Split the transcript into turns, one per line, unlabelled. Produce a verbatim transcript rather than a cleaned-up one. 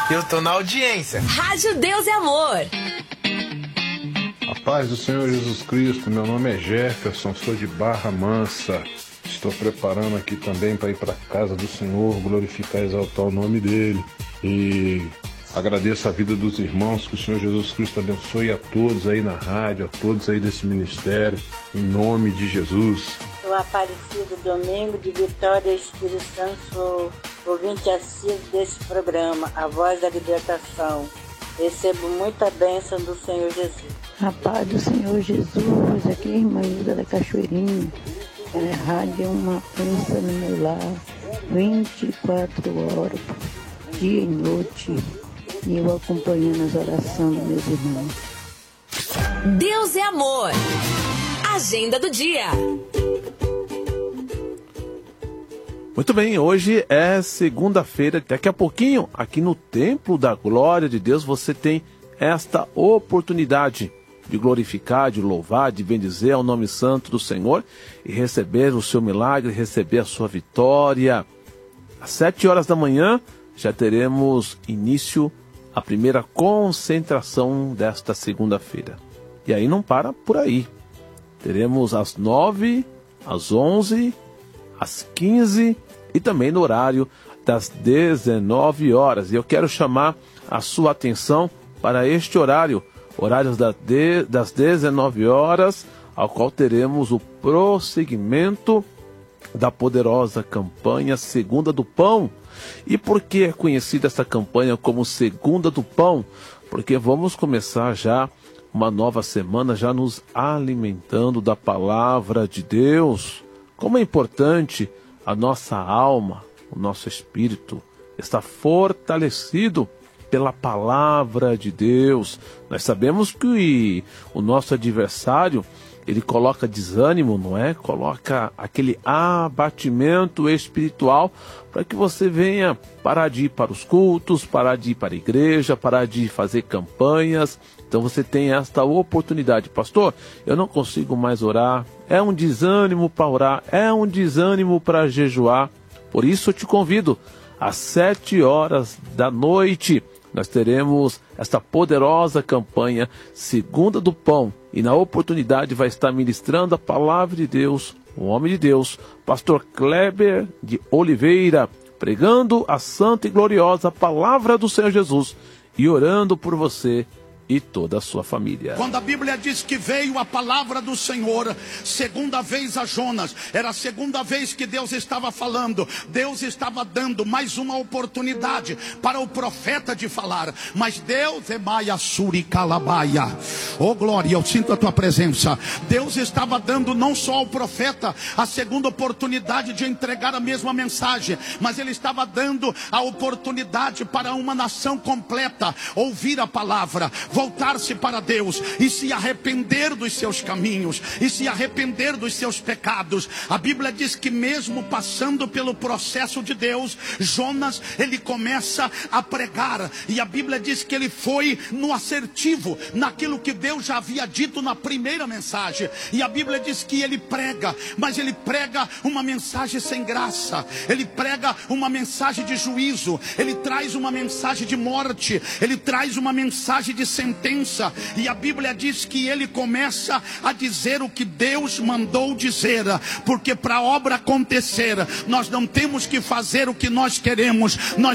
Eu tô na audiência.
Rádio Deus e Amor.
A paz do Senhor Jesus Cristo, meu nome é Jefferson, sou de Barra Mansa. Estou preparando aqui também para ir para a casa do Senhor, glorificar e exaltar o nome dele. E agradeço a vida dos irmãos, que o Senhor Jesus Cristo abençoe a todos aí na rádio, a todos aí desse ministério, em nome de Jesus.
Sou Aparecido Domingo de Vitória, Espírito Santo, sou ouvinte assíduo desse programa, A Voz da Libertação. Recebo muita bênção do Senhor Jesus.
A paz do Senhor Jesus, aqui é a irmã Ilda da Cachoeirinha. A rádio é uma bênção no meu lar, vinte e quatro horas, dia e noite, e eu acompanhando as orações dos meus irmãos.
Deus é amor. Agenda do dia.
Muito bem, hoje é segunda-feira. Daqui a pouquinho, aqui no Templo da Glória de Deus, você tem esta oportunidade de glorificar, de louvar, de bendizer ao nome santo do Senhor e receber o seu milagre, receber a sua vitória. Às sete horas da manhã, já teremos início a primeira concentração desta segunda-feira. E aí não para por aí. Teremos às nove, às onze, às quinze e também no horário das dezenove horas. E eu quero chamar a sua atenção para este horário, horários da de, das dezenove horas, ao qual teremos o prosseguimento da poderosa campanha Segunda do Pão. E por que é conhecida essa campanha como Segunda do Pão? Porque vamos começar já uma nova semana, já nos alimentando da palavra de Deus. Como é importante a nossa alma, o nosso espírito, estar fortalecido pela palavra de Deus. Nós sabemos que o nosso adversário, ele coloca desânimo, não é? Coloca aquele abatimento espiritual para que você venha parar de ir para os cultos, parar de ir para a igreja, parar de fazer campanhas. Então você tem esta oportunidade. Pastor, eu não consigo mais orar. É um desânimo para orar, é um desânimo para jejuar. Por isso eu te convido, às sete horas da noite, nós teremos esta poderosa campanha Segunda do Pão. E na oportunidade vai estar ministrando a palavra de Deus, o homem de Deus, pastor Kleber de Oliveira, pregando a santa e gloriosa palavra do Senhor Jesus e orando por você e toda a sua família.
Quando a Bíblia diz que veio a palavra do Senhor, segunda vez a Jonas, era a segunda vez que Deus estava falando, Deus estava dando mais uma oportunidade para o profeta de falar, mas Deus é Maia Suri Calabaia, oh glória, eu sinto a tua presença. Deus estava dando não só ao profeta a segunda oportunidade de entregar a mesma mensagem, mas ele estava dando a oportunidade para uma nação completa ouvir a palavra, voltar-se para Deus e se arrepender dos seus caminhos e se arrepender dos seus pecados. A Bíblia diz que mesmo passando pelo processo de Deus, Jonas, ele começa a pregar, e a Bíblia diz que ele foi no assertivo, naquilo que Deus já havia dito na primeira mensagem. E a Bíblia diz que ele prega, mas ele prega uma mensagem sem graça, ele prega uma mensagem de juízo, ele traz uma mensagem de morte, ele traz uma mensagem de sentença. E a Bíblia diz que ele começa a dizer o que Deus mandou dizer, porque para a obra acontecer, nós não temos que fazer o que nós queremos, nós